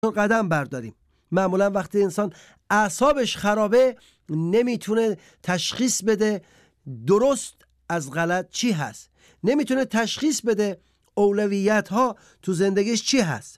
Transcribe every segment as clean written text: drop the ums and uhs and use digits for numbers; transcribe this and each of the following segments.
قدم برداریم. معمولا وقتی انسان اعصابش خرابه نمیتونه تشخیص بده درست از غلط چی هست، نمیتونه تشخیص بده اولویت ها تو زندگیش چی هست.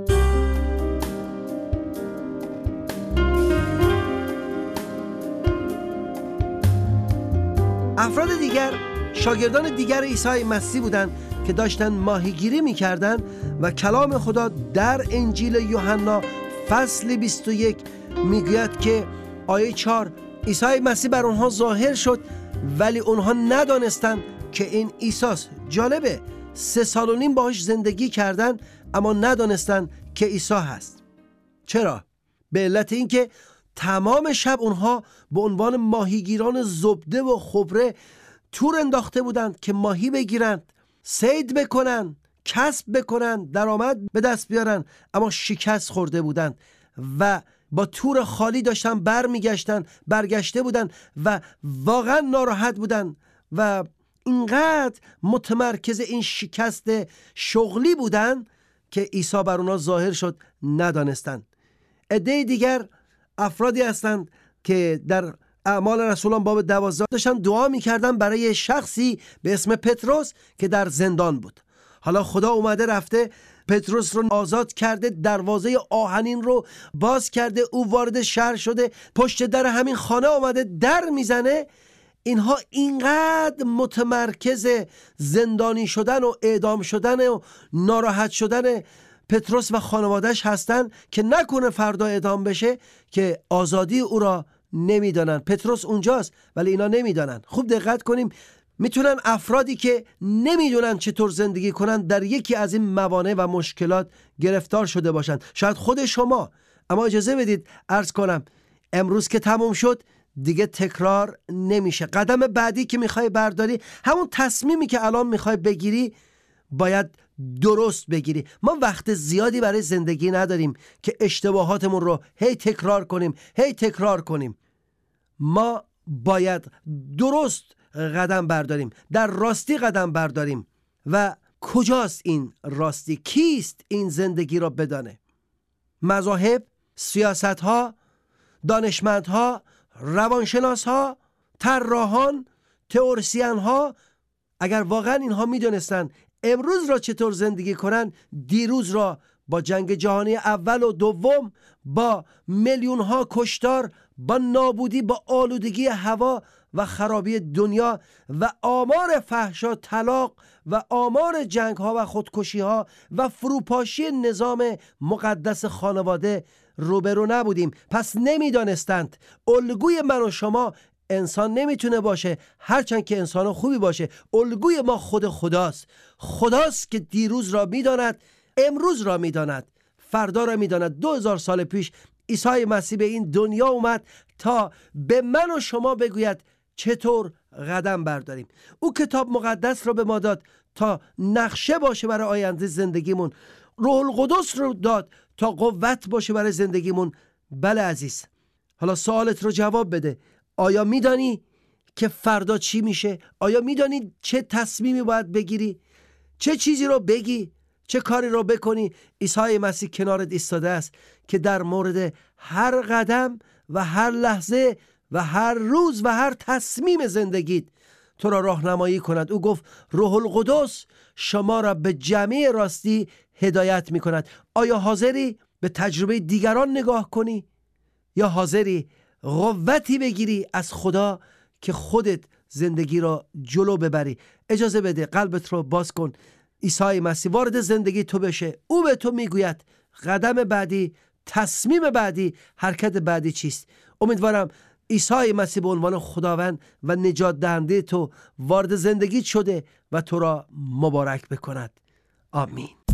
افراد دیگر شاگردان دیگر عیسی مسیح بودند که داشتن ماهیگیری میکردن و کلام خدا در انجیل یوحنا فصل 21 میگوید که آیه 4 عیسی مسیح بر اونها ظاهر شد ولی اونها ندانستند که این عیسی است. جالبه 3.5 سال باهاش زندگی کردن اما ندانستند که عیسی هست. چرا؟ به علت اینکه تمام شب اونها به عنوان ماهیگیران زبده و خبره تور انداخته بودند که ماهی بگیرند، صید بکنن، کسب بکنن، درآمد به دست بیارن، اما شکست خورده بودند و با تور خالی داشتن برگشته بودن و واقعا ناراحت بودن و اینقدر متمرکز این شکست شغلی بودن که عیسی بر اونا ظاهر شد ندانستن. عده دیگر افرادی هستند که در اعمال رسولان باب 12 داشتن دعا میکردن برای شخصی به اسم پتروس که در زندان بود. حالا خدا اومده رفته پتروس رو آزاد کرده، دروازه آهنین رو باز کرده، او وارد شهر شده، پشت در همین خانه آمده در میزنه. اینها اینقدر متمرکز زندانی شدن و اعدام شدن و ناراحت شدن پتروس و خانوادهش هستن که نکنه فردا اعدام بشه که آزادی او را نمیدانن. پتروس اونجاست ولی اینا نمیدانن. خوب دقت کنیم، میتونن افرادی که نمیدونن چطور زندگی کنن در یکی از این موانع و مشکلات گرفتار شده باشن. شاید خود شما. اما اجازه بدید عرض کنم امروز که تموم شد دیگه تکرار نمیشه. قدم بعدی که میخوای برداری، همون تصمیمی که الان میخوای بگیری، باید درست بگیری. ما وقت زیادی برای زندگی نداریم که اشتباهاتمون رو هی تکرار کنیم. ما باید درست قدم برداریم، در راستی قدم برداریم. و کجاست این راستی؟ کیست این زندگی رو بدانه؟ مذاهب، سیاست‌ها، دانشمندها، روانشناس‌ها، طراحان، تئوریسین‌ها، اگر واقعا اینها میدونستن امروز را چطور زندگی کنن، دیروز را با جنگ جهانی اول و دوم، با میلیون‌ها کشتار، با نابودی، با آلودگی هوا و خرابی دنیا و آمار فحشا، طلاق و آمار جنگ‌ها و خودکشی‌ها و فروپاشی نظام مقدس خانواده روبرو نبودیم. پس نمیدانستند. الگوی من و شما انسان نمیتونه باشه، هرچند که انسان خوبی باشه. الگوی ما خداست که دیروز را میداند، امروز را میداند، فردا را میداند. 2000 سال پیش عیسی مسیح به این دنیا اومد تا به من و شما بگوید چطور قدم برداریم. او کتاب مقدس را به ما داد تا نقشه باشه برای آینده زندگیمون. روح القدس رو داد تا قوت باشه برای زندگیمون. بله عزیز، حالا سوالت رو جواب بده. آیا میدانی که فردا چی میشه؟ آیا میدانی چه تصمیمی باید بگیری؟ چه چیزی رو بگی؟ چه کاری رو بکنی؟ عیسی مسیح کنارت ایستاده است که در مورد هر قدم و هر لحظه و هر روز و هر تصمیم زندگیت تو را راهنمایی کند. او گفت روح القدس شما را به جمعی راستی هدایت می کند. آیا حاضری به تجربه دیگران نگاه کنی یا حاضری قوتی بگیری از خدا که خودت زندگی را جلو ببری؟ اجازه بده قلبت رو باز کن، عیسی مسیح وارد زندگی تو بشه. او به تو میگوید قدم بعدی، تصمیم بعدی، حرکت بعدی چیست. امیدوارم عیسی مسیح به عنوان خداوند و نجات دهنده تو وارد زندگی شده و تو را مبارک بکند. آمین.